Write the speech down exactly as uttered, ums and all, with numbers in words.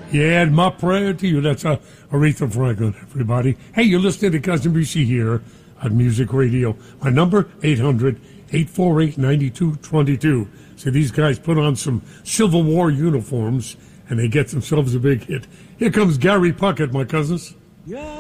Yeah, and my prayer to you. That's uh, Aretha Franklin, everybody. Hey, you're listening to Cousin Brucey here on Music Radio. My number, eight hundred, eight four eight, nine two two two. So these guys put on some Civil War uniforms, and they get themselves a big hit. Here comes Gary Puckett, my cousins. Yeah.